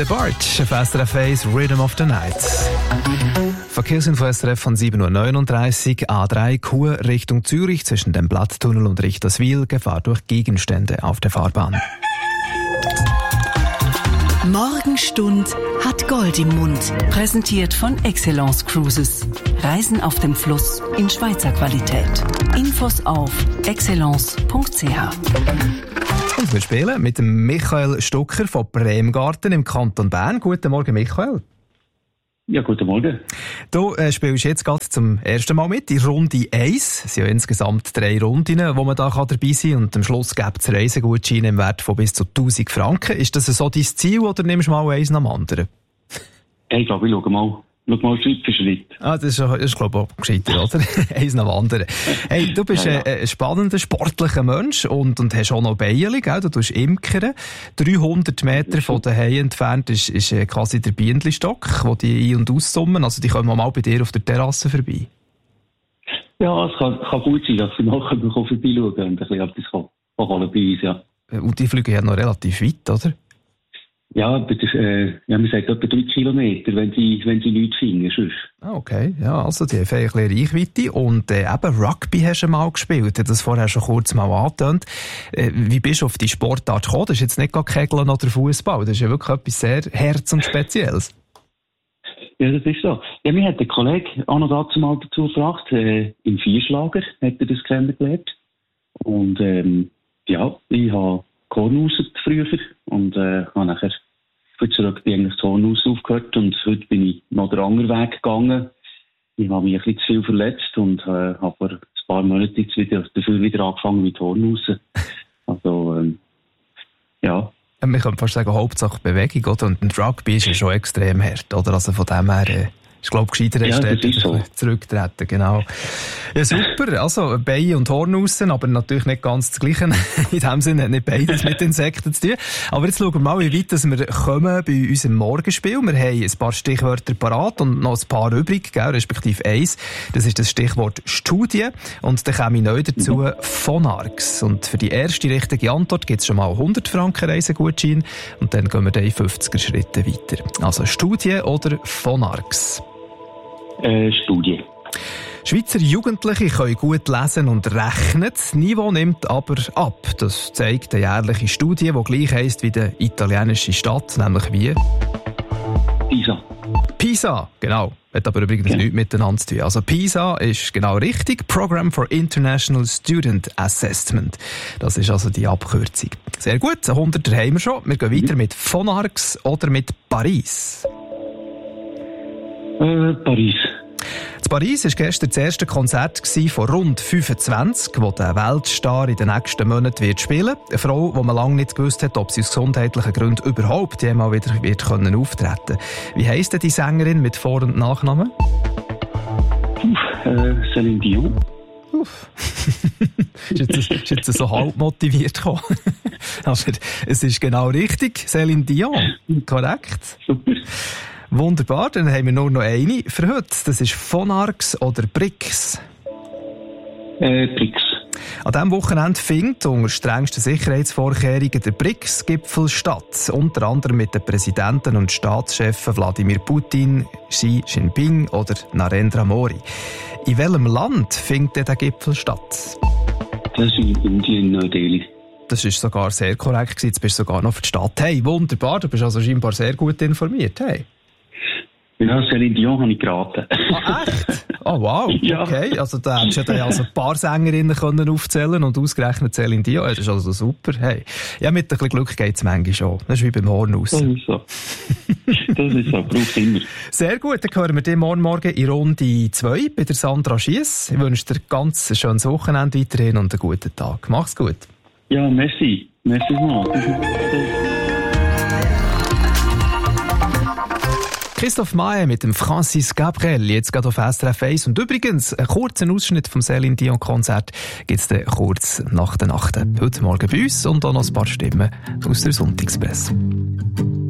The Barge auf SRF 1 Rhythm of the Night. Verkehrsinfo SRF von 7.39 Uhr, A3 Chur Richtung Zürich zwischen dem Blatttunnel und Richterswil, Gefahr durch Gegenstände auf der Fahrbahn. Morgenstund hat Gold im Mund. Präsentiert von Excellence Cruises. Reisen auf dem Fluss in Schweizer Qualität. Infos auf excellence.ch. Und wir spielen mit dem Michael Stucker von Bremgarten im Kanton Bern. Guten Morgen, Michael. Ja, guten Morgen. Du spielst jetzt gerade zum ersten Mal mit in Runde 1. Es sind ja insgesamt 3 Runden, wo man da dabei sein kann. Und am Schluss gibt es Reisegutscheine im Wert von bis zu 1000 Franken. Ist das so dein Ziel oder nimmst du mal eins nach dem anderen? Ich glaube, ich schaue mal Schritt für Schritt. Das ist glaube ich, auch gescheiter, oder? Eins nach dem anderen. Hey, du bist ein spannender, sportlicher Mensch und hast auch noch Beine, gell? Du tust Imkern. 300 Meter von daheim entfernt ist quasi der Bienenstock, wo die ein- und aussummen. Also die kommen mal bei dir auf der Terrasse vorbei. Ja, es kann gut sein, dass ich nachher vorbeischauen und ein bisschen etwas holen bei uns, ja. Und die fliegen ja noch relativ weit, oder? Ja, man sagt etwa 3 Kilometer, wenn sie nichts finden, sonst. Okay. Ja, also die haben ein bisschen Reichweite. Und eben Rugby hast du mal gespielt. Du hast das vorher schon kurz mal angetönt. Wie bist du auf die Sportart gekommen? Das ist jetzt nicht Kegeln oder Fußball. Das ist ja wirklich etwas sehr Herz- und Spezielles. Ja, das ist so. Ja, mir hat der Kollege auch noch dazu mal dazu gefragt, im Vierschlager hat er das kennengelernt. Und ich habe Kornhausen früher und habe nachher für zurück eigentlich das Hornhaus aufgehört und heute bin ich noch den anderen Weg gegangen. Ich habe mich ein bisschen zu viel verletzt und habe vor ein paar Monaten jetzt dafür wieder angefangen mit Hornhausen. Also, ja. Man könnte fast sagen, Hauptsache Bewegung, oder? Und ein Rugby ist ja schon extrem hart, oder? Also von dem her, ich glaube, gescheiter ist so. Zurücktreten, genau. Ja, super. Also, Beine und Hornhausen, aber natürlich nicht ganz das Gleiche. In dem Sinne hat nicht beides mit Insekten zu tun. Aber jetzt schauen wir mal, wie weit wir kommen bei unserem Morgenspiel. Wir haben ein paar Stichwörter parat und noch ein paar übrig, gell, respektive eins. Das ist das Stichwort Studie. Und dann komme ich neu dazu Phonarx. Und für die erste richtige Antwort gibt es schon mal 100 Franken Reisegutschein. Und dann gehen wir dann in 50er Schritte weiter. Also Studie oder Phonarx? Studie. Schweizer Jugendliche können gut lesen und rechnen. Das Niveau nimmt aber ab. Das zeigt eine jährliche Studie, die gleich heisst wie die italienische Stadt, nämlich wie? Pisa. Pisa, genau. Hat aber übrigens nichts miteinander zu tun. Also Pisa ist genau richtig. Program for International Student Assessment. Das ist also die Abkürzung. Sehr gut, 100er haben wir schon. Wir gehen weiter mit Phonarx oder mit Paris. Paris. In Paris war gestern das erste Konzert von rund 25, wo der Weltstar in den nächsten Monaten wird spielen. Eine Frau, die man lange nicht gewusst hat, ob sie aus gesundheitlichen Gründen überhaupt jemals wieder wird auftreten können. Wie heisst denn die Sängerin mit Vor- und Nachnamen? Céline Dion. ist jetzt so halb motiviert gekommen. Aber es ist genau richtig. Céline Dion. Korrekt. Super. Wunderbar, dann haben wir nur noch eine für heute. Das ist Phonarx oder BRICS? BRICS. An diesem Wochenende findet unter strengsten Sicherheitsvorkehrungen der BRICS-Gipfel statt. Unter anderem mit den Präsidenten und Staatschefen Wladimir Putin, Xi Jinping oder Narendra Modi. In welchem Land findet der Gipfel statt? Das ist in Indien, Neu-Delhi. Das ist sogar sehr korrekt. Jetzt bist du sogar noch für die Stadt. Hey, wunderbar, du bist also scheinbar sehr gut informiert. Hey. Ja, Céline Dion habe ich geraten. Ah, echt? Oh, wow. Ja. Okay. Also, da hättest du ja also ein paar Sängerinnen können aufzählen und ausgerechnet Céline Dion. Das ist also super. Hey. Ja, mit ein bisschen Glück geht es manchmal schon. Das ist wie beim Hornhaus. Das ist so. Braucht immer. Sehr gut. Dann hören wir dich morgen in Runde 2 bei der Sandra Schiess. Ich wünsche dir ein ganz schönes Wochenende weiterhin und einen guten Tag. Mach's gut. Ja, merci. Merci mal. Christoph Maé mit dem Francis Gabriel, jetzt gerade auf SRF 1. Und übrigens, einen kurzen Ausschnitt vom Céline Dion Konzert gibt's dann kurz nach der Nacht. Heute Morgen bei uns und auch noch ein paar Stimmen aus der Sonntagspresse.